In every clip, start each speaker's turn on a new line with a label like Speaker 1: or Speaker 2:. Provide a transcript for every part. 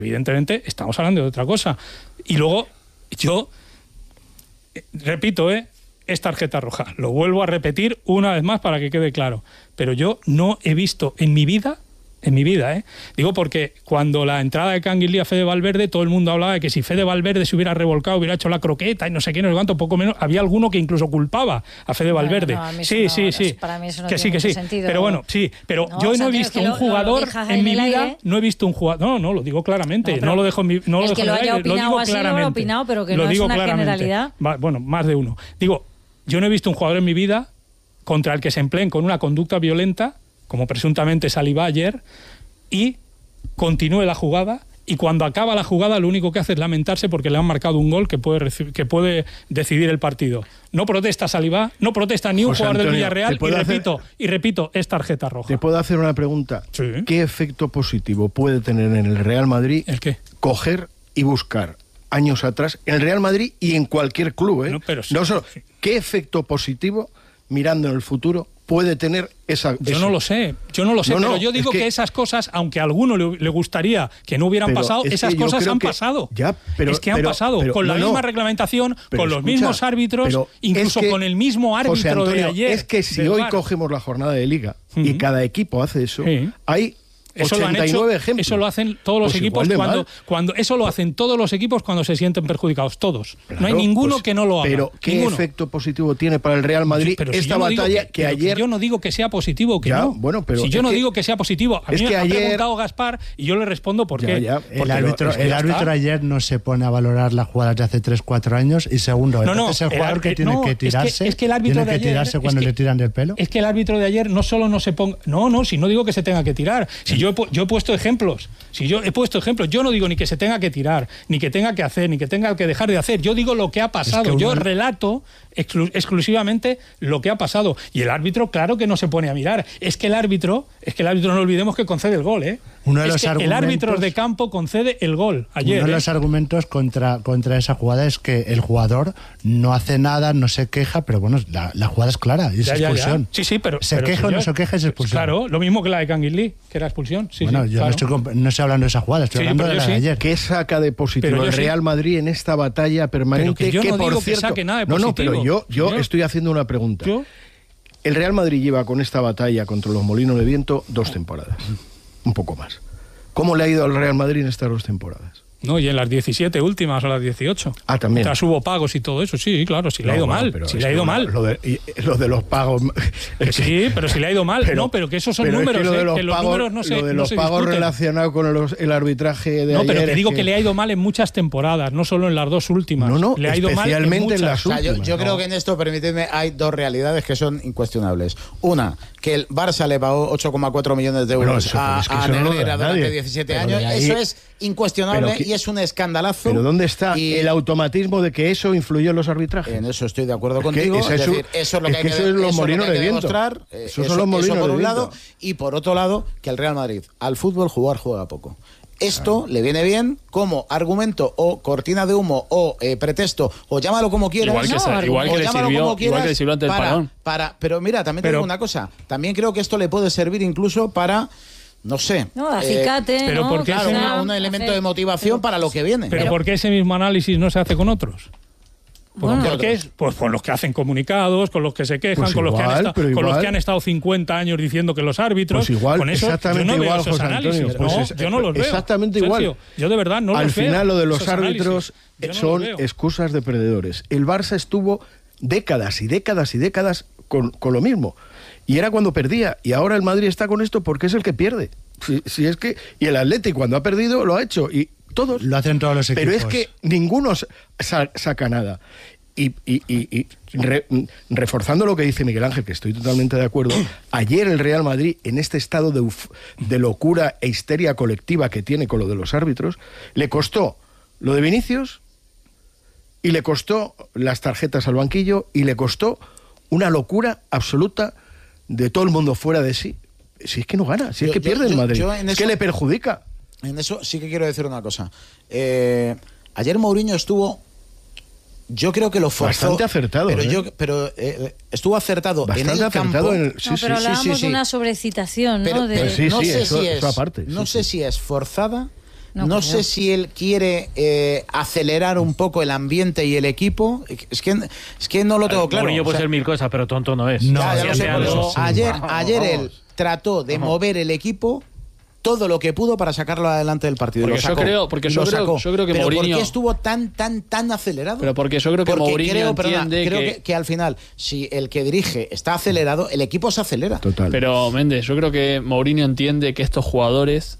Speaker 1: Evidentemente, estamos hablando de otra cosa. Y luego, yo repito, es tarjeta roja. Lo vuelvo a repetir una vez más para que quede claro. Pero yo no he visto en mi vida, digo porque cuando la entrada de Canguilí a Fede Valverde, todo el mundo hablaba de que si Fede Valverde se hubiera revolcado, hubiera hecho la croqueta y no sé qué, no sé cuánto, poco menos, había alguno que incluso culpaba a Fede Valverde.
Speaker 2: Sí. Para mí eso no tiene mucho sentido.
Speaker 1: Pero bueno, sí, pero yo no he visto un jugador en mi vida, no he visto un jugador, no, lo digo claramente, no lo dejo en mi, no lo dejo en el aire, lo digo claramente.
Speaker 2: Lo he opinado, pero que no es una generalidad.
Speaker 1: Bueno, más de uno. Digo, yo no he visto un jugador en mi vida contra el que se empleen con una conducta violenta, como presuntamente Saliba ayer, y continúe la jugada, y cuando acaba la jugada lo único que hace es lamentarse porque le han marcado un gol que puede decidir el partido. No protesta Saliba, no protesta ni un jugador del Villarreal, y repito, es tarjeta roja.
Speaker 3: ¿Te puedo hacer una pregunta?
Speaker 1: Sí.
Speaker 3: ¿Qué efecto positivo puede tener en el Real Madrid
Speaker 1: ¿el qué?
Speaker 3: Coger y buscar años atrás en el Real Madrid y en cualquier club?
Speaker 1: No, pero sí,
Speaker 3: no solo, ¿qué efecto positivo, mirando en el futuro, puede tener esa...
Speaker 1: Yo no lo sé, pero yo digo que esas cosas, aunque a alguno le gustaría que no hubieran pasado, esas cosas han pasado. Han pasado, con la misma reglamentación, con los mismos árbitros, incluso con el mismo árbitro de ayer.
Speaker 3: Es que si hoy cogemos la jornada de Liga y cada equipo hace eso, hay...
Speaker 1: Eso
Speaker 3: 89 ejemplos.
Speaker 1: Eso lo hacen todos los equipos cuando eso lo hacen todos los equipos cuando se sienten perjudicados, todos. Claro, no hay ninguno que no lo haga.
Speaker 3: Pero ¿qué efecto positivo tiene para el Real Madrid esta batalla que ayer?
Speaker 1: Yo no digo que sea positivo que no.
Speaker 3: Bueno, pero
Speaker 1: si yo no digo que sea positivo, a mí me ha preguntado Gaspar y yo le respondo por qué.
Speaker 4: El árbitro ayer no se pone a valorar las jugadas de hace 3-4 años y segundo, es el jugador que tiene que tirarse.
Speaker 1: Es que el árbitro de ayer,
Speaker 4: tirarse cuando le tiran del pelo.
Speaker 1: Es que el árbitro de ayer no solo no se ponga, si no digo que se tenga que tirar, si yo he puesto ejemplos. Yo no digo ni que se tenga que tirar, ni que tenga que hacer, ni que tenga que dejar de hacer. Yo digo lo que ha pasado. Yo relato exclusivamente lo que ha pasado. Y el árbitro, claro que no se pone a mirar. Es que el árbitro no olvidemos que concede el gol, el árbitro de campo concede el gol ayer.
Speaker 4: Uno de los argumentos contra esa jugada es que el jugador no hace nada, no se queja, pero bueno, la jugada es clara, y es expulsión.
Speaker 1: Sí, pero
Speaker 4: se queja o no se queja, es expulsión.
Speaker 1: Claro, lo mismo que la de Canguilí, que era expulsión.
Speaker 4: Yo no estoy hablando de esa jugada, estoy hablando de la de ayer.
Speaker 3: ¿Qué saca de positivo el Real Madrid en esta batalla permanente?
Speaker 1: Pero que yo no digo que saque nada de positivo.
Speaker 3: Pero yo estoy haciendo una pregunta. El Real Madrid lleva con esta batalla contra los molinos de viento 2 temporadas, un poco más. ¿Cómo le ha ido al Real Madrid en estas 2 temporadas?
Speaker 1: No, y en las 17 últimas o las 18.
Speaker 3: También.
Speaker 1: Tras hubo pagos y todo eso, sí, claro, si le ha ido mal.
Speaker 3: Pero
Speaker 1: si le ha ido mal.
Speaker 3: Lo de los pagos.
Speaker 1: Sí, pero si le ha ido mal. Pero que esos son números. Que los números no se
Speaker 3: Lo de los pagos relacionados con el arbitraje de ayer.
Speaker 1: No, pero que digo que le ha ido mal en muchas temporadas, no solo en las 2 últimas.
Speaker 3: Le ha ido especialmente mal en las últimas.
Speaker 5: Yo creo que en esto, permitidme, hay 2 realidades que son incuestionables. Una, que el Barça le pagó 8,4 millones de euros a Negreira durante 17 años. Eso es incuestionable y es un escandalazo.
Speaker 3: Pero ¿dónde está el automatismo de que eso influyó en los arbitrajes?
Speaker 5: En eso estoy de acuerdo contigo. Es decir, eso es lo que hay que demostrar. Eso por un lado. Y por otro lado, que el Real Madrid al fútbol juega poco. Esto le viene bien como argumento o cortina de humo o pretexto, o llámalo como quieras.
Speaker 6: Igual que le sirvió ante el parón.
Speaker 5: Pero mira, también te digo una cosa. También creo que esto le puede servir incluso para... No sé.
Speaker 2: Acicate,
Speaker 1: pero porque
Speaker 5: un elemento de motivación para lo que viene.
Speaker 1: Pero ¿por qué ese mismo análisis no se hace con otros? Pues con los que hacen comunicados, con los que se quejan, con los que han estado 50 años diciendo que los árbitros.
Speaker 3: Pues igual,
Speaker 1: con eso,
Speaker 3: exactamente
Speaker 1: yo no
Speaker 3: igual,
Speaker 1: veo esos análisis. Yo no los veo.
Speaker 3: Exactamente igual.
Speaker 1: Yo de verdad no los veo.
Speaker 3: Al final lo de los árbitros son excusas de perdedores. El Barça estuvo décadas y décadas y décadas con lo mismo. Y era cuando perdía. Y ahora el Madrid está con esto porque es el que pierde. Si es que, y el Atleti cuando ha perdido lo ha hecho. Y todos.
Speaker 4: Lo hacen todos los equipos.
Speaker 3: Pero es que ninguno saca nada. Y reforzando lo que dice Miguel Ángel, que estoy totalmente de acuerdo, ayer el Real Madrid, en este estado de locura e histeria colectiva que tiene con lo de los árbitros, le costó lo de Vinicius, y le costó las tarjetas al banquillo, y le costó una locura absoluta de todo el mundo fuera de sí. Si es que no gana, si es que pierde el Madrid, es que le perjudica.
Speaker 5: En eso sí que quiero decir una cosa. Ayer Mourinho estuvo... Yo creo que lo forzó.
Speaker 3: Bastante acertado.
Speaker 5: Pero estuvo acertado
Speaker 3: bastante
Speaker 5: en el campo.
Speaker 2: Pero hablábamos de una sobrecitación, ¿no?
Speaker 5: No sé si es forzada, No sé si él quiere acelerar un poco el ambiente y el equipo. Es que no lo tengo claro.
Speaker 7: Mourinho puede ser mil cosas, pero tonto no es.
Speaker 5: No, ya lo sé, por eso. Ayer él trató de mover el equipo todo lo que pudo para sacarlo adelante del partido.
Speaker 6: Porque yo creo que
Speaker 5: pero
Speaker 6: Mourinho...
Speaker 5: ¿por qué estuvo tan acelerado?
Speaker 6: Pero porque yo creo que Mourinho entiende
Speaker 5: creo que al final, si el que dirige está acelerado, el equipo se acelera.
Speaker 3: Total.
Speaker 6: Pero, Méndez, yo creo que Mourinho entiende que estos jugadores,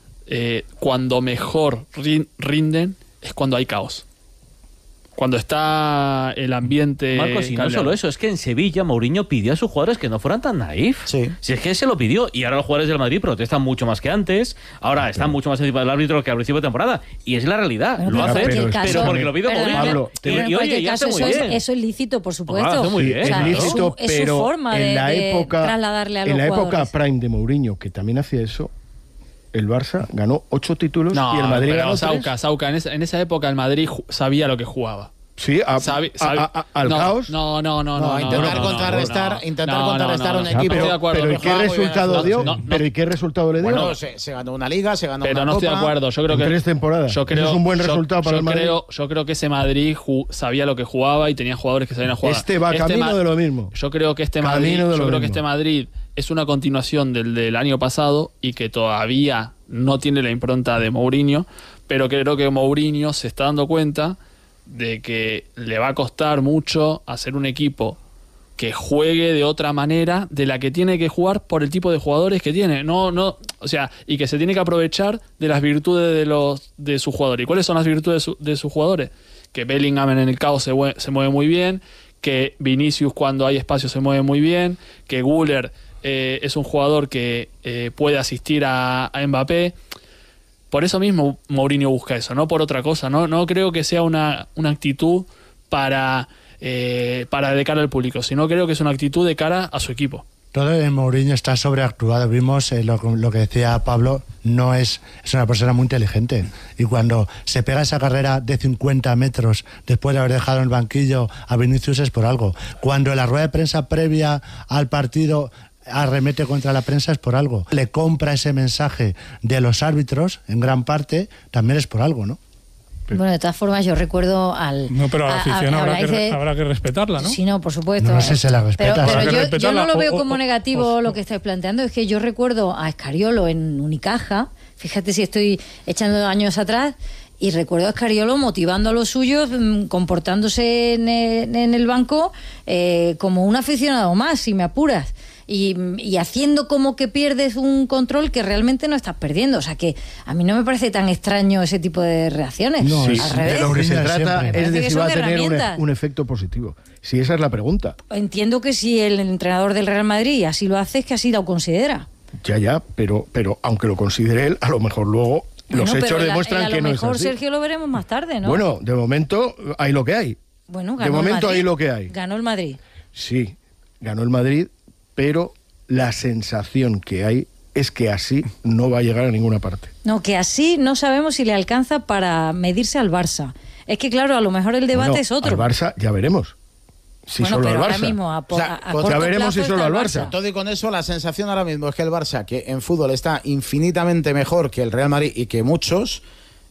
Speaker 6: cuando mejor rinden, es cuando hay caos. Cuando está el ambiente...
Speaker 7: Marcos, y no solo eso, es que en Sevilla Mourinho pidió a sus jugadores que no fueran tan naif.
Speaker 5: Sí.
Speaker 7: Si es que se lo pidió, y ahora los jugadores del Madrid protestan mucho más que antes, ahora están mucho más encima del árbitro que al principio de temporada. Y es la realidad, lo hace, pero porque lo pidió Mourinho.
Speaker 2: Y oye, y hace muy bien. Eso es lícito, por supuesto.
Speaker 7: Hace muy bien.
Speaker 2: O sea,
Speaker 3: es lícito,
Speaker 2: es
Speaker 3: pero
Speaker 2: su forma
Speaker 3: en la época,
Speaker 2: de trasladarle a los
Speaker 3: jugadores. En la
Speaker 2: jugadores.
Speaker 3: época prime de Mourinho, que también hacía eso, el Barça ganó 8 títulos y el Madrid ganó 3.
Speaker 6: Sauca, en esa época el Madrid sabía lo que jugaba.
Speaker 3: Sí, al caos.
Speaker 5: No, intentar contrarrestar un equipo.
Speaker 3: Pero ¿y qué resultado dio? ¿Pero y qué resultado le dio?
Speaker 5: Bueno, se ganó una liga, se ganó una copa.
Speaker 6: Pero no estoy de acuerdo. Yo creo que
Speaker 3: 3 temporadas.
Speaker 6: Eso
Speaker 3: es un buen resultado para el Madrid.
Speaker 6: Yo creo que ese Madrid sabía lo que jugaba y tenía jugadores que sabían jugar.
Speaker 3: Este va camino de lo mismo.
Speaker 6: Yo creo que este Madrid es una continuación del año pasado y que todavía no tiene la impronta de Mourinho, pero creo que Mourinho se está dando cuenta de que le va a costar mucho hacer un equipo que juegue de otra manera de la que tiene que jugar por el tipo de jugadores que tiene. O sea, y que se tiene que aprovechar de las virtudes de sus jugadores. ¿Y cuáles son las virtudes de sus jugadores? Que Bellingham en el caos se mueve muy bien, que Vinicius cuando hay espacio se mueve muy bien, que Güler es un jugador que puede asistir a Mbappé. Por eso mismo Mourinho busca eso, no por otra cosa. No creo que sea una actitud para de cara al público, sino creo que es una actitud de cara a su equipo.
Speaker 4: Todo en Mourinho está sobreactuado. Vimos lo que decía Pablo, es una persona muy inteligente. Y cuando se pega esa carrera de 50 metros después de haber dejado en el banquillo a Vinicius es por algo. Cuando en la rueda de prensa previa al partido arremete contra la prensa es por algo. Le compra ese mensaje de los árbitros, en gran parte, también es por algo, ¿no?
Speaker 2: Bueno, de todas formas, yo recuerdo al...
Speaker 1: No, pero a la afición habrá que respetarla, ¿no?
Speaker 2: Sí, no, por supuesto.
Speaker 4: No sé si la respeta.
Speaker 2: Pero yo no lo veo como negativo lo que estáis planteando. Es que yo recuerdo a Escariolo en Unicaja, fíjate si estoy echando años atrás, y recuerdo a Escariolo motivando a los suyos, comportándose en el banco como un aficionado más, si me apuras. Y haciendo como que pierdes un control que realmente no estás perdiendo. O sea que a mí no me parece tan extraño ese tipo de reacciones.
Speaker 3: No,
Speaker 2: al revés.
Speaker 3: De lo que se trata es de si va a tener un efecto positivo. Si esa es la pregunta.
Speaker 2: Entiendo que si el entrenador del Real Madrid así lo hace, es que así lo considera.
Speaker 3: Ya, pero aunque lo considere él, a lo mejor luego los hechos demuestran que no es así.
Speaker 2: A lo mejor, Sergio, lo veremos más tarde, ¿no?
Speaker 3: Bueno, de momento hay lo que hay.
Speaker 2: Bueno,
Speaker 3: de momento hay lo que hay.
Speaker 2: Ganó el Madrid.
Speaker 3: Sí, ganó el Madrid, pero la sensación que hay es que así no va a llegar a ninguna parte.
Speaker 2: No, que así no sabemos si le alcanza para medirse al Barça. Es que claro, a lo mejor el debate es otro.
Speaker 3: Al Barça ya veremos. Si
Speaker 2: bueno,
Speaker 3: solo
Speaker 2: pero
Speaker 3: al Barça.
Speaker 2: ahora mismo
Speaker 3: ya veremos si solo al Barça.
Speaker 5: Todo y con eso, la sensación ahora mismo es que el Barça, que en fútbol está infinitamente mejor que el Real Madrid y que muchos,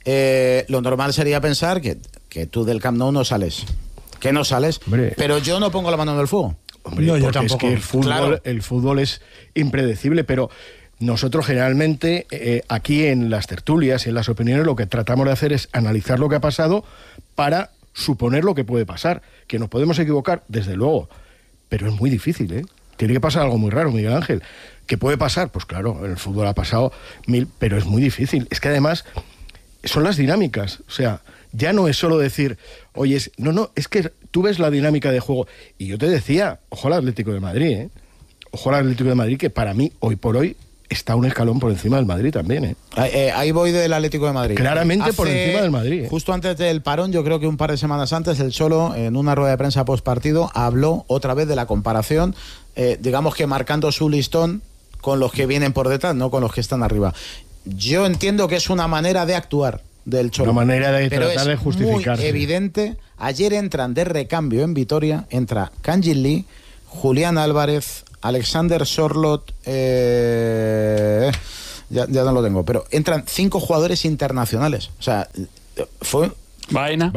Speaker 5: lo normal sería pensar que tú del Camp Nou no sales. Que no sales. Hombre. Pero yo no pongo la mano en el fuego.
Speaker 3: Hombre, no, yo tampoco. Es que el fútbol es impredecible, pero nosotros generalmente aquí en las tertulias y en las opiniones lo que tratamos de hacer es analizar lo que ha pasado para suponer lo que puede pasar. Que nos podemos equivocar, desde luego, pero es muy difícil, ¿eh? Tiene que pasar algo muy raro, Miguel Ángel. ¿Qué puede pasar? Pues claro, en el fútbol ha pasado pero es muy difícil. Es que además son las dinámicas, o sea, ya no es solo decir, oye, es que tú ves la dinámica de juego. Y yo te decía, ojo al Atlético de Madrid, ¿eh? Ojo al Atlético de Madrid, que para mí, hoy por hoy, está un escalón por encima del Madrid también, ¿eh?
Speaker 5: Ahí voy del Atlético de Madrid.
Speaker 3: Claramente por encima del Madrid.
Speaker 5: Justo antes del parón, yo creo que un par de semanas antes, el Cholo, en una rueda de prensa post partido, habló otra vez de la comparación, digamos que marcando su listón con los que vienen por detrás, no con los que están arriba. Yo entiendo que es una manera de actuar del Cholo.
Speaker 3: Una manera de tratar de justificarse.
Speaker 5: Muy evidente. Ayer entran de recambio en Vitoria, entra Kangin Lee, Julián Álvarez, Alexander Sorloth, ya no lo tengo, pero entran 5 jugadores internacionales. O sea, fue...
Speaker 6: Baena.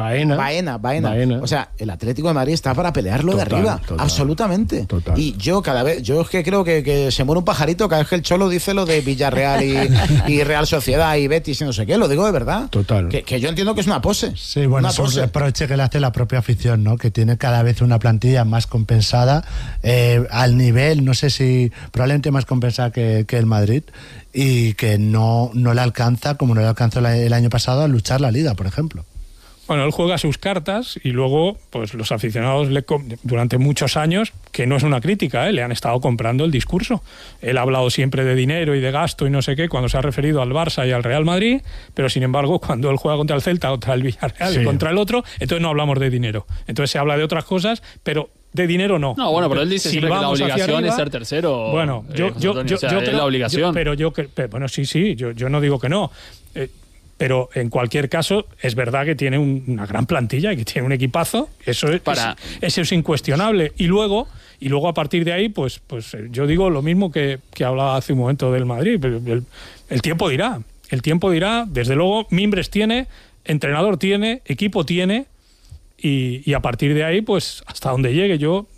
Speaker 5: O sea, el Atlético de Madrid está para pelearlo de arriba, absolutamente.
Speaker 3: Total.
Speaker 5: Y yo es que creo que se muere un pajarito cada vez que el Cholo dice lo de Villarreal y Real Sociedad y Betis y no sé qué, lo digo de verdad.
Speaker 3: Total.
Speaker 5: Que yo entiendo que es una pose.
Speaker 4: Sí, bueno, es un reproche que le hace la propia afición, ¿no? Que tiene cada vez una plantilla más compensada, al nivel, no sé si probablemente más compensada que el Madrid, y que no le alcanza, como no le alcanzó el año pasado, a luchar la Liga, por ejemplo.
Speaker 1: Bueno, él juega sus cartas y luego, pues los aficionados durante muchos años, que no es una crítica, le han estado comprando el discurso. Él ha hablado siempre de dinero y de gasto y no sé qué cuando se ha referido al Barça y al Real Madrid, pero sin embargo, cuando él juega contra el Celta, contra el Villarreal y contra el otro, entonces no hablamos de dinero. Entonces se habla de otras cosas, pero de dinero no.
Speaker 6: No, bueno, pero él dice siempre que la obligación es ser tercero.
Speaker 1: Bueno, yo creo,
Speaker 6: es la obligación.
Speaker 1: Bueno, sí, yo no digo que no. Pero en cualquier caso, es verdad que tiene una gran plantilla y que tiene un equipazo. Eso es incuestionable. Y luego a partir de ahí, pues yo digo lo mismo que hablaba hace un momento del Madrid. El tiempo dirá. El tiempo dirá. Desde luego, mimbres tiene, entrenador tiene, equipo tiene. Y a partir de ahí, pues hasta donde llegue, yo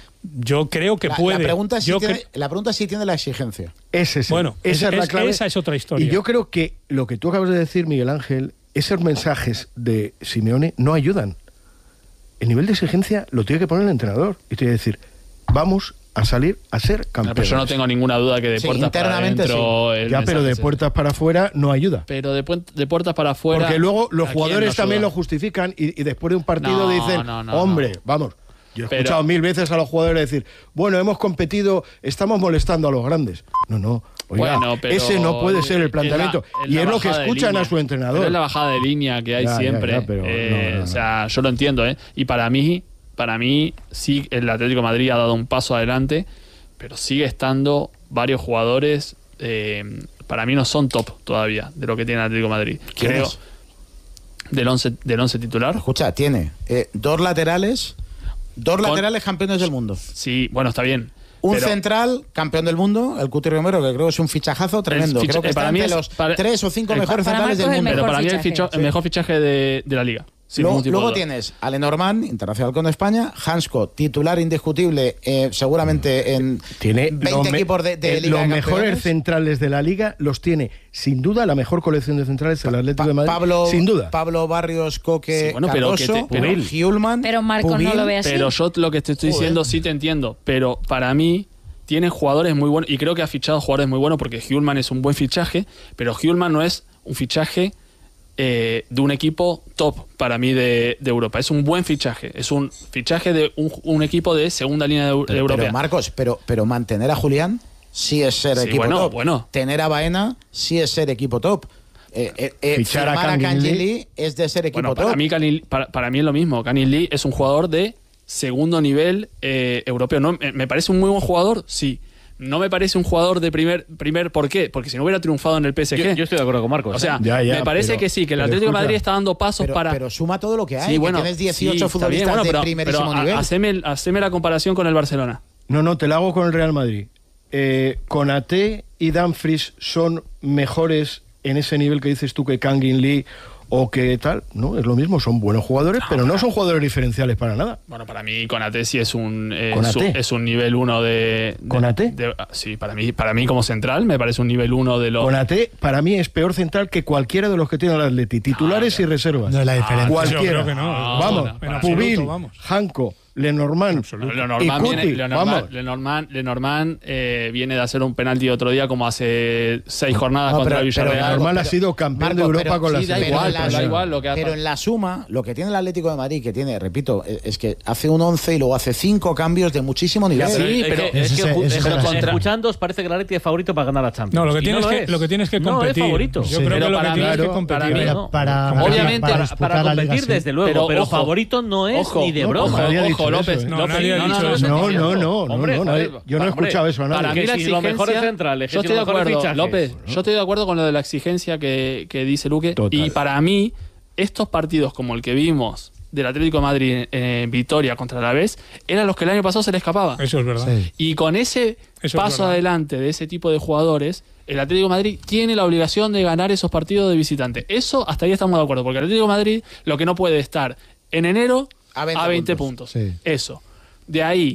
Speaker 1: creo que puede.
Speaker 5: La pregunta sí tiene la exigencia.
Speaker 3: Esa es la clave.
Speaker 1: Esa es otra historia.
Speaker 3: Y yo creo que lo que tú acabas de decir, Miguel Ángel, esos mensajes de Simeone no ayudan. El nivel de exigencia lo tiene que poner el entrenador. Y tiene que decir, vamos a salir a ser campeones.
Speaker 6: Pero yo no tengo ninguna duda que de puertas para adentro...
Speaker 3: pero de puertas para afuera no ayuda.
Speaker 6: Pero de puertas para afuera...
Speaker 3: Porque luego los jugadores también lo justifican y después de un partido dicen, hombre, vamos... Yo he escuchado 1000 veces a los jugadores decir, bueno, hemos competido, estamos molestando a los grandes. No, oiga, ese no puede ser el planteamiento. Y es lo que escuchan a su entrenador.
Speaker 6: Pero es la bajada de línea que hay siempre. O sea, yo lo entiendo, Y para mí sí, el Atlético de Madrid ha dado un paso adelante, pero sigue estando varios jugadores, para mí no son top todavía de lo que tiene el Atlético de Madrid. Creo. Del 11 titular.
Speaker 5: Escucha, tiene 2 laterales... Dos laterales campeones del mundo.
Speaker 6: Sí, bueno, está bien.
Speaker 5: Un central campeón del mundo, el Cuti Romero, que creo que es un fichajazo tremendo. Creo que está entre los 3 o 5 mejores centrales del mundo.
Speaker 6: Pero para mí el mejor fichaje de la Liga.
Speaker 5: Luego tienes a Lenormand, internacional con España, Hansko, titular indiscutible, seguramente en
Speaker 3: tiene
Speaker 5: 20 equipos de Liga.
Speaker 3: Los mejores centrales de la Liga los tiene, sin duda, la mejor colección de centrales del Atlético de Madrid. Sin duda.
Speaker 5: Pablo Barrios, Coque, Cardoso, Hjulman.
Speaker 2: Pero Marcos no lo ve así.
Speaker 6: Pero yo lo que te estoy diciendo sí te entiendo, pero para mí tiene jugadores muy buenos, y creo que ha fichado jugadores muy buenos porque Hjulman es un buen fichaje, pero Hjulman no es un fichaje de un equipo top para mí de Europa. Es un buen fichaje. Es un fichaje de un equipo de segunda línea europea.
Speaker 5: Pero Marcos, pero mantener a Julián sí es ser equipo top.
Speaker 6: Bueno.
Speaker 5: Tener a Baena sí es ser equipo top.
Speaker 3: Fichar a
Speaker 5: Kangin Lee es de ser equipo top.
Speaker 6: Para mí es lo mismo. Kangin Lee es un jugador de segundo nivel europeo. ¿No? ¿Me parece un muy buen jugador? Sí. No me parece un jugador de primer. ¿Por qué? Porque si no hubiera triunfado en el PSG.
Speaker 7: Yo estoy de acuerdo con Marcos.
Speaker 6: O sea, me parece que sí, que el Atlético de Madrid está dando pasos para.
Speaker 5: Pero suma todo lo que hay. Sí, bueno, que tienes 18 futbolistas de primerísimo nivel.
Speaker 6: Haceme la comparación con el Barcelona.
Speaker 3: No, te la hago con el Real Madrid. Konaté y Dumfries son mejores en ese nivel que dices tú que Kangin Lee o que tal, no, es lo mismo, son buenos jugadores, pero no son jugadores diferenciales para nada.
Speaker 6: Bueno, para mí Konaté sí es un nivel 1 de...
Speaker 3: ¿Konaté?
Speaker 6: Sí, para mí como central me parece un nivel 1 de los...
Speaker 3: Konaté para mí es peor central que cualquiera de los que tiene el Atleti, titulares y reservas.
Speaker 4: No es la diferencia.
Speaker 3: Cualquiera.
Speaker 1: Yo creo que no.
Speaker 3: Vamos, Pubil, Hanko, Lenormand.
Speaker 6: Lenormand viene de hacer un penalti otro día como hace 6 jornadas contra el Villarreal.
Speaker 3: Lenormand ha sido campeón de Europa con la
Speaker 6: selección. Da igual lo que hace.
Speaker 5: Pero en la suma, lo que tiene el Atlético de Madrid, que tiene, repito, es que hace un 11 y luego hace 5 cambios de muchísimo nivel.
Speaker 7: Sí, pero es que escuchando os parece que el Atlético es favorito para ganar la Champions.
Speaker 1: No, lo que tienes que competir.
Speaker 7: No es favorito.
Speaker 1: Yo creo que lo que tienes que competir.
Speaker 7: Obviamente para competir desde luego, pero favorito no es ni de broma.
Speaker 6: Ojo, López.
Speaker 3: No, yo no he escuchado eso a nadie.
Speaker 6: Para mí la exigencia,
Speaker 7: los mejores centrales,
Speaker 6: yo estoy de acuerdo, López, yo estoy de acuerdo con lo de la exigencia que dice Luque.
Speaker 3: Total.
Speaker 6: Y para mí, estos partidos como el que vimos del Atlético de Madrid en victoria contra el Alavés eran los que el año pasado se le escapaba.
Speaker 1: Eso es verdad.
Speaker 6: Sí. Y con ese paso adelante de ese tipo de jugadores, el Atlético de Madrid tiene la obligación de ganar esos partidos de visitante. Eso hasta ahí estamos de acuerdo, porque el Atlético de Madrid lo que no puede estar en enero a 20 puntos. Sí. Eso. De ahí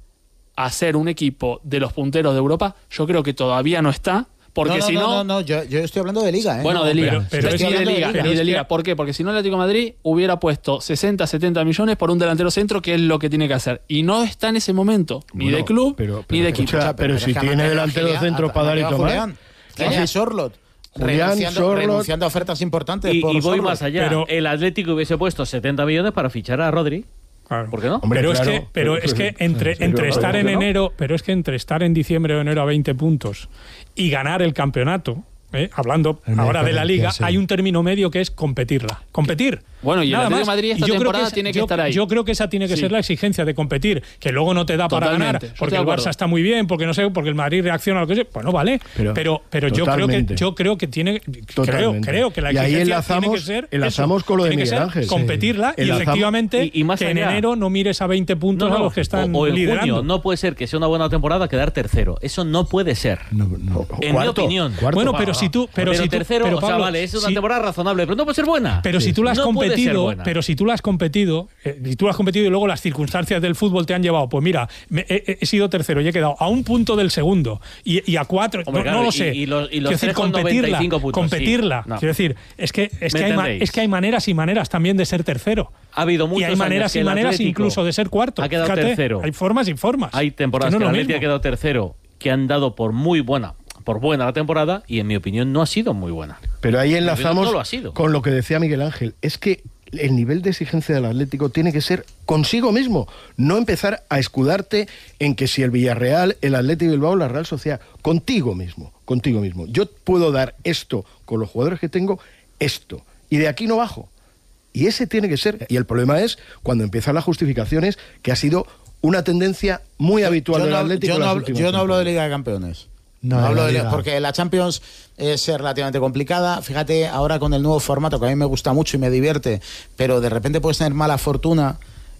Speaker 6: a ser un equipo de los punteros de Europa, yo creo que todavía no está. Porque si no,
Speaker 5: yo estoy hablando de Liga.
Speaker 6: Bueno, de Liga. Pero es de Liga. ¿Por qué? Porque si no, el Atlético de Madrid hubiera puesto 60, 70 millones por un delantero centro, que es lo que tiene que hacer. Y no está en ese momento, ni de club, ni de equipo.
Speaker 3: Pero si tiene delantero centro para dar y tomar.
Speaker 5: Tiene a Sorlot. Renunciando a ofertas importantes.
Speaker 7: Y voy más allá. El Atlético hubiese puesto 70 millones para fichar a Rodri.
Speaker 1: Claro.
Speaker 7: ¿Por qué no?
Speaker 1: Hombre, pero es que entre estar en enero, pero es que entre estar en diciembre o enero a 20 puntos y ganar el campeonato, hablando ahora de la Liga, hay un término medio que es competirla. Competir.
Speaker 6: Bueno, y el Atlético de Madrid esta temporada tiene que estar ahí.
Speaker 1: Yo creo que esa tiene que ser la exigencia de competir, que luego no te da para ganar, porque el Barça está muy bien, porque no sé, porque el Madrid reacciona a lo que sea. Bueno, vale, pero yo creo que tiene creo que la exigencia tiene que ser
Speaker 3: enlazamos con lo de Miguel Ángel.
Speaker 1: Competirla y efectivamente
Speaker 7: y más
Speaker 1: que en enero no mires a 20 puntos a los que están
Speaker 7: o en
Speaker 1: liderando.
Speaker 7: Junio, no puede ser que sea una buena temporada quedar tercero. Eso no puede ser. En mi opinión.
Speaker 1: Bueno, pero si tú
Speaker 7: tercero, o sea, vale, es una temporada razonable, pero no puede ser buena.
Speaker 1: Pero si tú la has competido, si tú lo has competido y luego las circunstancias del fútbol te han llevado, pues mira, he sido tercero y he quedado a un punto del segundo y a 4, no lo sé.
Speaker 7: Y los
Speaker 1: quiero decir, competirla.
Speaker 7: Sí. No.
Speaker 1: Quiero decir, es que hay maneras y maneras también de ser tercero.
Speaker 7: Ha habido muchos
Speaker 1: y hay maneras y maneras incluso de ser cuarto.
Speaker 7: Ha quedado tercero.
Speaker 1: Hay formas y formas.
Speaker 7: Hay temporadas que el Atleti ha quedado tercero que han dado por buena la temporada y en mi opinión no ha sido muy buena.
Speaker 3: Pero ahí enlazamos con lo que decía Miguel Ángel. Es que el nivel de exigencia del Atlético tiene que ser consigo mismo, no empezar a escudarte en que si el Villarreal, el Athletic Bilbao, la Real Sociedad, contigo mismo. Yo puedo dar esto con los jugadores que tengo, esto, y de aquí no bajo. Y ese tiene que ser, y el problema es cuando empiezan las justificaciones, que ha sido una tendencia muy habitual del Atlético.
Speaker 5: Yo no hablo de Liga de Campeones. No hablo porque la Champions es relativamente complicada. Fíjate, ahora con el nuevo formato, que a mí me gusta mucho y me divierte, pero de repente puedes tener mala fortuna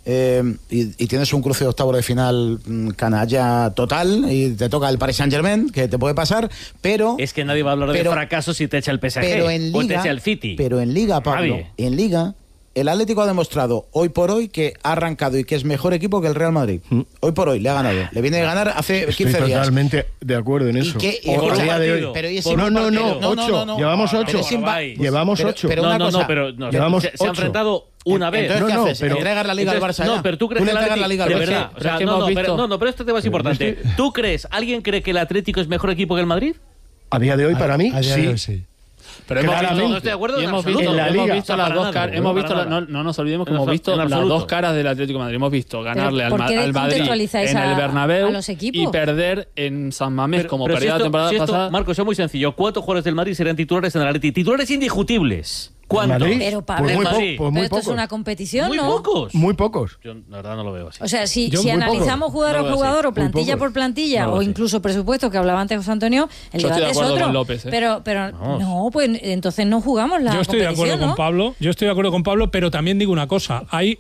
Speaker 5: y tienes un cruce de octavos de final canalla total y te toca el Paris Saint-Germain, que te puede pasar, pero...
Speaker 7: Es que nadie va a hablar de fracaso si te echa el PSG o te echa el City.
Speaker 5: Pero en Liga, Pablo, en Liga... El Atlético ha demostrado hoy por hoy que ha arrancado y que es mejor equipo que el Real Madrid. Hoy por hoy le ha ganado. Le viene de ganar hace 15 días.
Speaker 3: Estoy totalmente de acuerdo en eso.
Speaker 7: Por día de hoy.
Speaker 5: Pero
Speaker 3: no. Llevamos 8. Llevamos 8.
Speaker 7: Pero se han enfrentado una vez.
Speaker 5: Entonces, ¿qué haces? ¿Entregar la Liga al Barça ya?
Speaker 7: No, pero tú crees que
Speaker 5: la Liga al Barça.
Speaker 7: De verdad. Pero esto es importante. ¿Tú crees, alguien cree que el Atlético es mejor equipo que el Madrid?
Speaker 3: A día de hoy, para mí, sí.
Speaker 6: Pero hemos visto,
Speaker 7: no estoy de acuerdo
Speaker 6: hemos visto las dos caras. No nos olvidemos que hemos visto las dos caras del Atlético de Madrid. Hemos visto ganarle al Madrid en el Bernabéu y perder en San Mamés como perdió la temporada pasada.
Speaker 7: Marcos, es muy sencillo. ¿Cuántos jugadores del Madrid serían titulares en el Atlético? Titulares indiscutibles. ¿Cuántos?
Speaker 2: Pero Pablo, pero esto es una competición, ¿no?
Speaker 3: Muy pocos.
Speaker 7: Yo la verdad no lo veo así.
Speaker 2: O sea, si analizamos jugador a jugador o plantilla por plantilla o incluso presupuesto que hablaba antes José Antonio, el debate es otro.
Speaker 6: López,
Speaker 2: pero no, pues entonces no jugamos la competición.
Speaker 1: Yo estoy de acuerdo con Pablo, pero también digo una cosa. Hay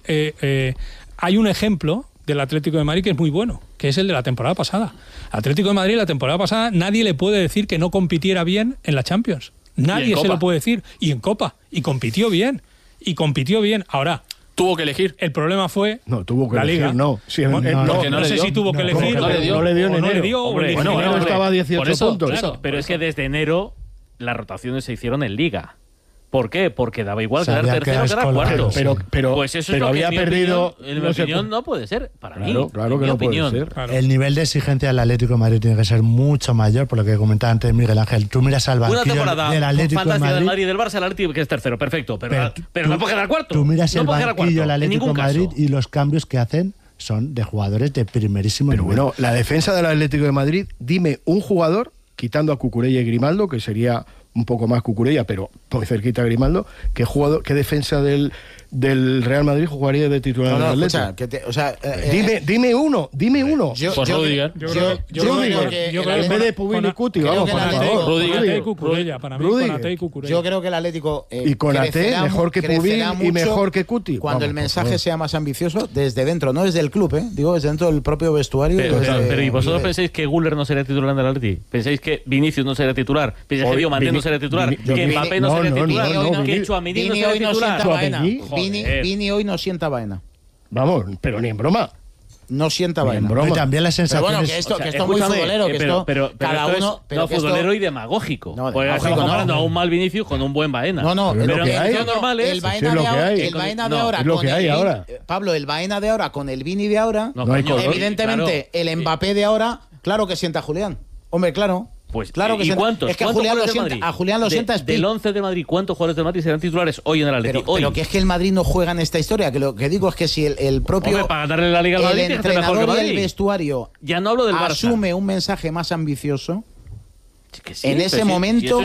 Speaker 1: un ejemplo del Atlético de Madrid que es muy bueno, que es el de la temporada pasada. Atlético de Madrid la temporada pasada nadie le puede decir que no compitiera bien en la Champions. Nadie se lo puede decir. Y en Copa. Y compitió bien. Ahora,
Speaker 6: tuvo que elegir.
Speaker 1: El problema fue
Speaker 3: no tuvo que
Speaker 1: la
Speaker 3: elegir,
Speaker 1: Liga.
Speaker 3: No
Speaker 1: sé si tuvo que elegir.
Speaker 3: No le dio. Bueno, estaba a 18 puntos.
Speaker 7: Claro, pero es que desde enero las rotaciones se hicieron en Liga. ¿Por qué? Porque daba igual quedar tercero que quedar cuarto.
Speaker 3: Pero
Speaker 7: pues eso
Speaker 3: pero
Speaker 7: es lo
Speaker 3: había
Speaker 7: que
Speaker 3: perdido.
Speaker 7: En mi opinión no puede ser. Para mí.
Speaker 3: Claro que no puede ser.
Speaker 4: Claro. El nivel de exigencia del Atlético de Madrid tiene que ser mucho mayor, por lo que comentaba antes Miguel Ángel. Tú miras al banquillo del Atlético de Madrid.
Speaker 7: Del Madrid y del Barça, el Atlético que es tercero, perfecto. Pero no puede quedar cuarto.
Speaker 4: Tú miras el banquillo del Atlético de Madrid y los cambios que hacen son de jugadores de primerísimo nivel.
Speaker 3: Pero bueno, la defensa del Atlético de Madrid, dime un jugador, quitando a Cucurella y Grimaldo, que sería un poco más Cucurella, pero muy cerquita a Grimaldo, ¿qué defensa del Real Madrid jugaría de titular en el Atlético? Dime uno.
Speaker 6: Rudiger.
Speaker 3: En vez de Pubin y Cuti, vamos, por favor.
Speaker 1: Rudiger y Cucurella, para mí, Konaté y Cucurella.
Speaker 5: Yo creo que el Atlético
Speaker 3: y Konaté mejor que Pubin y mejor que Cuti.
Speaker 5: Cuando el mensaje sea más ambicioso desde dentro, no desde el club, digo desde dentro del propio vestuario.
Speaker 7: Pero ¿y vosotros pensáis que Güler no sería titular en el Atlético? ¿Pensáis que Vinicius no sería titular? ¿Pensáis que Diomandé no sería titular? ¿Que Mbappé no sería titular? ¿Que Tchouaméni no sería titular?
Speaker 5: Vini hoy no sienta vaina.
Speaker 3: Vamos, pero ni en broma.
Speaker 5: No sienta vaina.
Speaker 4: Y también la sensación
Speaker 5: bueno, que esto es muy futbolero,
Speaker 7: pero
Speaker 5: cada uno...
Speaker 7: No, futbolero y demagógico. Pues estamos comparando a un mal Vinicius con un buen Baena.
Speaker 3: Pero
Speaker 5: lo que hay.
Speaker 7: Normal es...
Speaker 5: El Baena de ahora...
Speaker 3: lo que hay ahora.
Speaker 5: Pablo, el Baena de ahora con el Vini de ahora... Evidentemente, el Mbappé de ahora, claro que sienta a Julián. Hombre, claro.
Speaker 7: Pues
Speaker 5: claro que
Speaker 7: ¿y cuántos?
Speaker 5: Es que a Julián lo sienta
Speaker 7: del 11 de Madrid, ¿cuántos jugadores de Madrid serán titulares hoy en el Atlético?
Speaker 5: Pero que es que el Madrid no juega en esta historia, que lo que digo es que si el propio...
Speaker 7: Hombre, para darle la Liga al Madrid,
Speaker 5: el entrenador y el vestuario
Speaker 7: ya no hablo del
Speaker 5: asume
Speaker 7: Barça.
Speaker 5: un mensaje más ambicioso,
Speaker 7: sí,
Speaker 5: en ese momento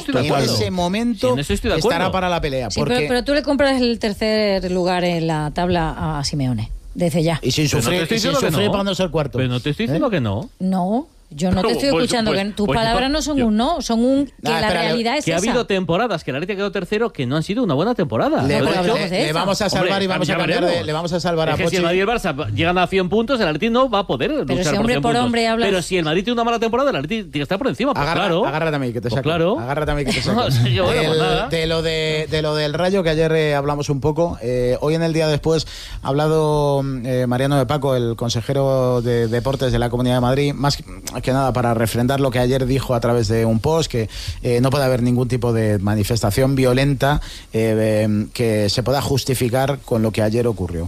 Speaker 5: estará para la pelea.
Speaker 2: Sí, pero tú le compras el tercer lugar en la tabla a Simeone, desde ya.
Speaker 5: Y sin sufrir para no ser cuarto.
Speaker 7: Pero no te estoy diciendo que no.
Speaker 2: No. Yo no te estoy escuchando, que tus palabras no son un no, son un que la realidad es
Speaker 7: que
Speaker 2: esa.
Speaker 7: Ha habido temporadas que el Atlético quedó tercero que no han sido una buena temporada.
Speaker 5: Le vamos a salvar y vamos a cambiar le vamos a salvar a Pochi.
Speaker 7: Si el Madrid y el Barça llegan a 100 puntos, el Atlético no va a poder
Speaker 2: pero si hombre por hombre hablas...
Speaker 7: Pero si el Madrid tiene una mala temporada, el Atlético tiene que estar por encima. Pues claro.
Speaker 5: Agárrate a mí que te saco.
Speaker 7: Claro.
Speaker 5: Agárrate a mí que te saco. De lo del Rayo, que ayer hablamos un poco, hoy en el día después ha hablado Mariano de Paco, el consejero de Deportes de la Comunidad de Madrid, más que nada para refrendar lo que ayer dijo a través de un post, que no puede haber ningún tipo de manifestación violenta que se pueda justificar con lo que ayer ocurrió.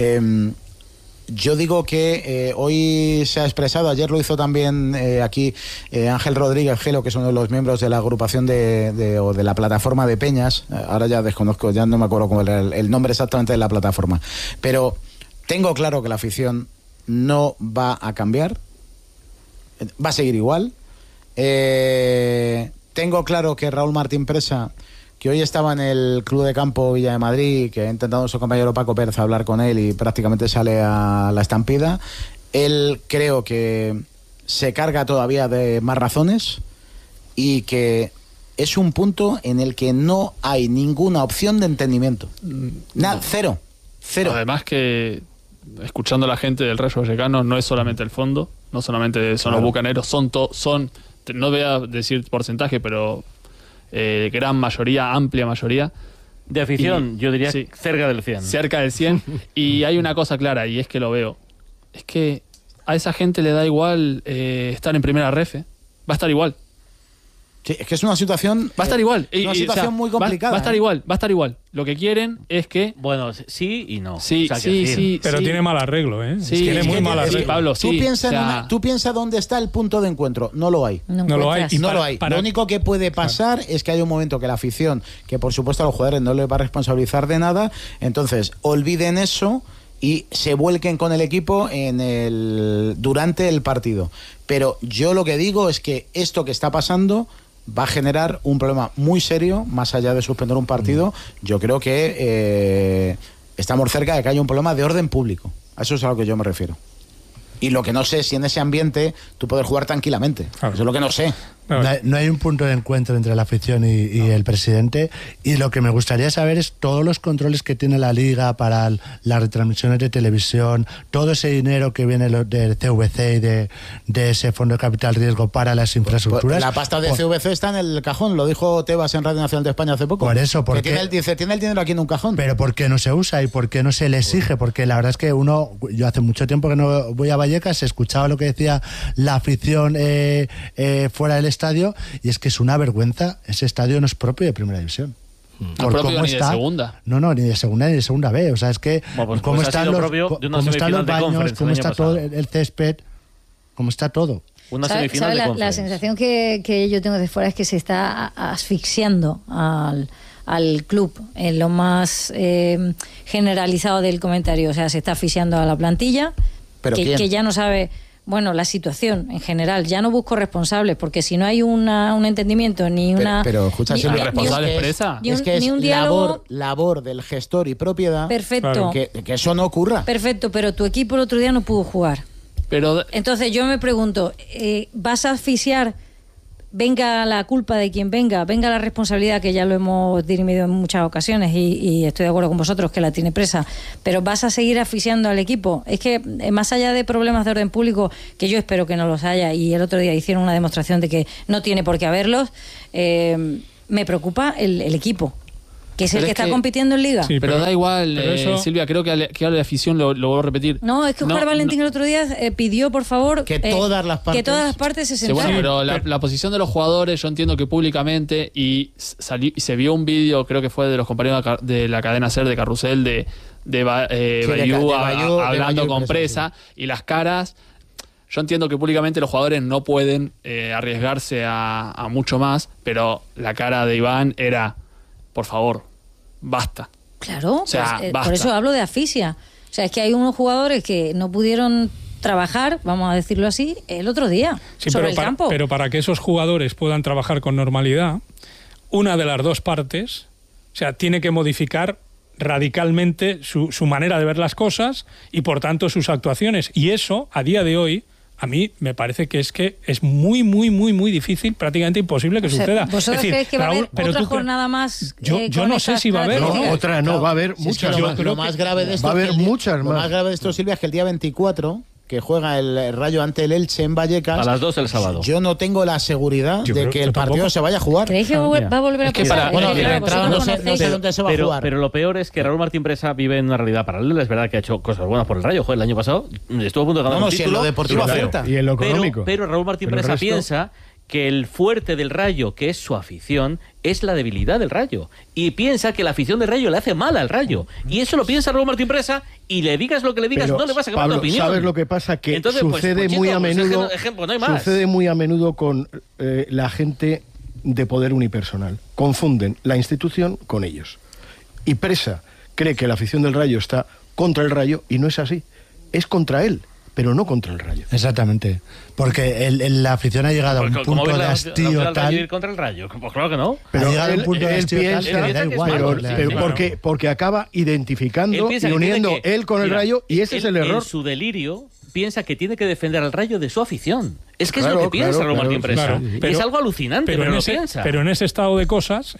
Speaker 5: Yo digo que hoy se ha expresado, ayer lo hizo también aquí Ángel Rodríguez Gelo, que es uno de los miembros de la agrupación o de la plataforma de Peñas. Ahora ya desconozco, ya no me acuerdo cómo era el nombre exactamente de la plataforma, pero tengo claro que la afición no va a cambiar, va a seguir igual. Tengo claro que Raúl Martín Presa, que hoy estaba en el Club de Campo Villa de Madrid, que ha intentado su compañero Paco Pérez hablar con él y prácticamente sale a la estampida, él creo que se carga todavía de más razones y que es un punto en el que no hay ninguna opción de entendimiento. Nada, cero.
Speaker 6: Además que, escuchando a la gente del Rayo Vallecano, no es solamente el fondo, no solamente son los bucaneros, no voy a decir porcentaje, pero gran mayoría, amplia mayoría.
Speaker 7: De afición, yo diría cerca del 100.
Speaker 6: Cerca del 100. Y hay una cosa clara, y es que lo veo. Es que a esa gente le da igual estar en primera ref. Va a estar igual.
Speaker 5: Sí, es que es una situación...
Speaker 6: Va a estar igual.
Speaker 5: Una situación muy complicada.
Speaker 6: Va a estar igual. Lo que quieren es que...
Speaker 7: Bueno, sí y no.
Speaker 6: Sí.
Speaker 1: Pero tiene mal arreglo, ¿eh?
Speaker 6: Sí,
Speaker 1: tiene muy mal arreglo.
Speaker 6: Pablo,
Speaker 5: tú piensa dónde está el punto de encuentro. No lo hay.
Speaker 1: No lo hay.
Speaker 5: No lo hay. Lo único que puede pasar es que hay un momento que la afición, que por supuesto a los jugadores no les va a responsabilizar de nada, entonces olviden eso y se vuelquen con el equipo durante el partido. Pero yo lo que digo es que esto que está pasando va a generar un problema muy serio, más allá de suspender un partido. Yo creo que estamos cerca de que haya un problema de orden público. A eso es a lo que yo me refiero. Y lo que no sé es si en ese ambiente tú puedes jugar tranquilamente. Claro. Eso es lo que no sé.
Speaker 4: No hay un punto de encuentro entre la aficción y el presidente, y lo que me gustaría saber es todos los controles que tiene la Liga para las retransmisiones de televisión, todo ese dinero que viene del CVC y de ese Fondo de Capital Riesgo para las infraestructuras.
Speaker 5: La pasta de CVC está en el cajón, lo dijo Tebas en Radio Nacional de España hace poco.
Speaker 4: Por eso, porque
Speaker 5: tiene el dinero aquí en un cajón.
Speaker 4: Pero ¿por qué no se usa y por qué no se le exige? Porque la verdad es que yo hace mucho tiempo que no voy a Vallecas, escuchaba lo que decía la afición fuera del estadio, y es que es una vergüenza. Ese estadio no es propio de Primera División.
Speaker 6: No propio ni de segunda.
Speaker 4: No, ni de segunda ni de segunda B. O sea, es que cómo están los baños, cómo está todo el césped, cómo está todo.
Speaker 2: Una semifinal de Conference. La sensación que yo tengo de fuera es que se está asfixiando al club en lo más generalizado del comentario. O sea, se está asfixiando a la plantilla, que ya no sabe... bueno, la situación en general. Ya no busco responsables, porque si no hay un entendimiento ni una...
Speaker 5: Pero escucha,
Speaker 6: ¿el responsable es Presa?
Speaker 5: Es que es un diálogo, labor del gestor y propiedad.
Speaker 2: Perfecto.
Speaker 5: Que eso no ocurra.
Speaker 2: Perfecto, pero tu equipo el otro día no pudo jugar. Entonces yo me pregunto, ¿vas a asfixiar? Venga la culpa de quien venga la responsabilidad, que ya lo hemos dirimido en muchas ocasiones y estoy de acuerdo con vosotros que la tiene Presa, pero ¿vas a seguir asfixiando al equipo? Es que más allá de problemas de orden público, que yo espero que no los haya, y el otro día hicieron una demostración de que no tiene por qué haberlos, me preocupa el equipo, que es el que está compitiendo en Liga.
Speaker 6: Sí, pero da igual, Silvia, creo que a la afición lo vuelvo a repetir.
Speaker 2: No, es que Óscar Valentín el otro día pidió, por favor,
Speaker 5: que todas las partes
Speaker 2: se sentaran.
Speaker 6: Sí, bueno, pero la posición de los jugadores, yo entiendo que públicamente, y se vio un vídeo, creo que fue de los compañeros de la cadena SER de Carrusel, de Bayú hablando con Presa, y las caras... Yo entiendo que públicamente los jugadores no pueden arriesgarse a mucho más, pero la cara de Iván era... Por favor, basta.
Speaker 2: Claro, o sea, pues, por eso hablo de asfixia. O sea, es que hay unos jugadores que no pudieron trabajar, vamos a decirlo así, el otro día, sobre el campo.
Speaker 1: Pero para que esos jugadores puedan trabajar con normalidad, una de las dos partes, o sea, tiene que modificar radicalmente su manera de ver las cosas y, por tanto, sus actuaciones. Y eso, a día de hoy, a mí me parece que es muy, muy, muy, muy difícil, prácticamente imposible que suceda.
Speaker 2: ¿Vosotros creéis que va a haber otra jornada más?
Speaker 1: Yo no sé si va a haber.
Speaker 3: Otra no, va a haber muchas más.
Speaker 5: Lo más grave de esto,
Speaker 3: va a haber muchas más.
Speaker 5: Lo más grave de esto, Silvia, es que el día 24... que juega el Rayo ante el Elche en Vallecas.
Speaker 7: A las 2 el sábado.
Speaker 5: Yo no tengo la seguridad de que el partido se vaya a jugar.
Speaker 2: ¿Creéis que va a volver a pasar?
Speaker 5: Bueno, la entrada no sé dónde se va a jugar.
Speaker 7: Pero lo peor es que Raúl Martín Presa vive en una realidad paralela. Es verdad que ha hecho cosas buenas por el Rayo. Joder, el año pasado estuvo a punto de ganar un título.
Speaker 5: Si en lo deportivo acerta.
Speaker 3: Y en lo económico.
Speaker 7: Pero Raúl Martín Presa piensa que el fuerte del Rayo, que es su afición, es la debilidad del Rayo. Y piensa que la afición del Rayo le hace mal al Rayo. Y eso lo piensa Raúl Martín Presa, y le digas lo que le digas, no le vas a cambiar de opinión.
Speaker 3: ¿Sabes lo que pasa? Que entonces, sucede muy a menudo. Ejemplo, no hay más. Sucede muy a menudo con la gente de poder unipersonal. Confunden la institución con ellos. Y Presa cree que la afición del Rayo está contra el Rayo, y no es así. Es contra él, pero no contra el Rayo.
Speaker 4: Porque la afición ha llegado a un punto de hastío tal...
Speaker 7: ir contra el Rayo? Pues claro que no.
Speaker 3: Pero ha llegado a un punto de hastío tal... Porque acaba identificando y uniendo él con el Rayo, y ese es el error.
Speaker 7: En su delirio piensa que tiene que defender al Rayo de su afición. Es que es lo que piensa Raúl Martín Presa. Es algo alucinante, pero lo piensa.
Speaker 1: Pero en ese estado de cosas,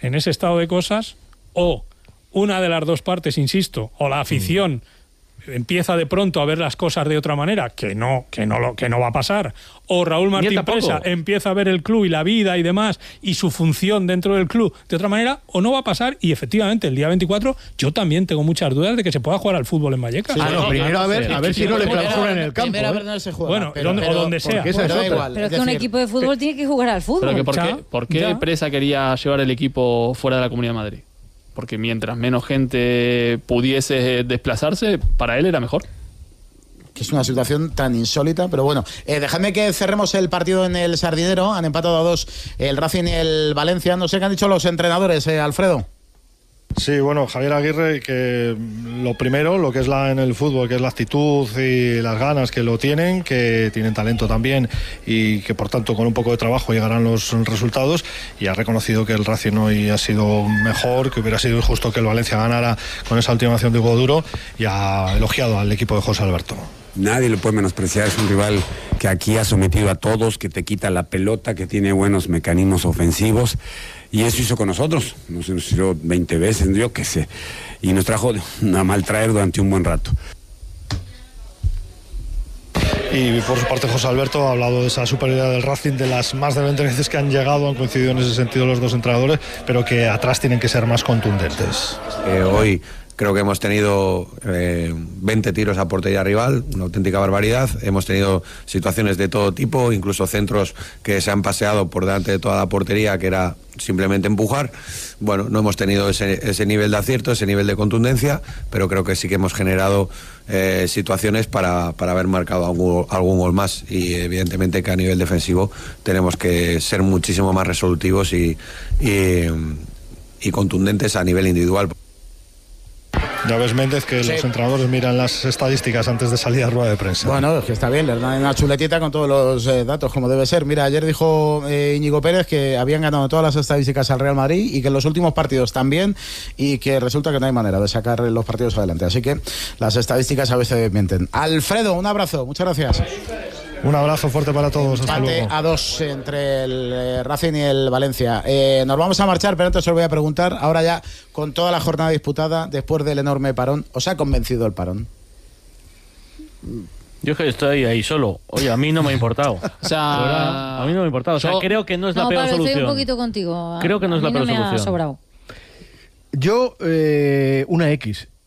Speaker 1: o una de las dos partes, insisto, o la afición empieza de pronto a ver las cosas de otra manera, que no va a pasar, o Raúl Martín Presa empieza a ver el club y la vida y demás y su función dentro del club de otra manera, o no va a pasar, y efectivamente el día 24 yo también tengo muchas dudas de que se pueda jugar al fútbol en Vallecas.
Speaker 3: Primero a ver si no le clausuran en el campo.
Speaker 5: Primero a ver dónde se juega.
Speaker 1: Bueno, o donde sea.
Speaker 2: Pero es que un equipo de fútbol tiene que jugar al fútbol.
Speaker 6: Pero ¿por qué Presa quería llevar el equipo fuera de la Comunidad de Madrid? Porque mientras menos gente pudiese desplazarse, para él era mejor.
Speaker 5: Que es una situación tan insólita, pero bueno. Dejadme que cerremos el partido en el Sardinero. Han empatado a 2 el Racing y el Valencia. No sé qué han dicho los entrenadores, Alfredo.
Speaker 8: Sí, bueno, Javier Aguirre, que lo primero, lo que es en el fútbol, que es la actitud y las ganas que lo tienen, que tienen talento también y que por tanto con un poco de trabajo llegarán los resultados, y ha reconocido que el Racing hoy ha sido mejor, que hubiera sido injusto que el Valencia ganara con esa última acción de Hugo Duro, y ha elogiado al equipo de José Alberto.
Speaker 9: Nadie lo puede menospreciar, es un rival que aquí ha sometido a todos, que te quita la pelota, que tiene buenos mecanismos ofensivos, y eso hizo con nosotros, nos hizo 20 veces, yo qué sé, y nos trajo a maltraer durante un buen rato.
Speaker 8: Y por su parte José Alberto ha hablado de esa superioridad del Racing, de las más de 20 veces que han llegado, han coincidido en ese sentido los dos entrenadores, pero que atrás tienen que ser más contundentes.
Speaker 10: Hoy creo que hemos tenido 20 tiros a portería rival, una auténtica barbaridad. Hemos tenido situaciones de todo tipo, incluso centros que se han paseado por delante de toda la portería, que era simplemente empujar. Bueno, no hemos tenido ese nivel de acierto, ese nivel de contundencia, pero creo que sí que hemos generado situaciones para haber marcado algún gol más, y evidentemente que a nivel defensivo tenemos que ser muchísimo más resolutivos y contundentes a nivel individual.
Speaker 8: Ya ves, Méndez, que los entrenadores miran las estadísticas antes de salir a rueda de prensa.
Speaker 5: Bueno, es que está bien, les dan una chuletita con todos los datos, como debe ser. Mira, ayer dijo Íñigo Pérez que habían ganado todas las estadísticas al Real Madrid y que en los últimos partidos también, y que resulta que no hay manera de sacar los partidos adelante. Así que las estadísticas a veces mienten. Alfredo, un abrazo, muchas gracias.
Speaker 8: Un abrazo fuerte para todos. Hasta luego.
Speaker 5: A 2 entre el Racing y el Valencia. Nos vamos a marchar, pero antes os voy a preguntar, ahora ya con toda la jornada disputada, después del enorme parón, ¿os ha convencido el parón?
Speaker 7: Yo es que estoy ahí solo. Oye, a mí no me ha importado.
Speaker 6: O sea,
Speaker 7: a mí no me ha importado. O sea, creo que no es la peor solución.
Speaker 2: Estoy un poquito contigo.
Speaker 7: Creo que no es la peor solución.
Speaker 2: Me ha sobrado.
Speaker 3: Yo, una X.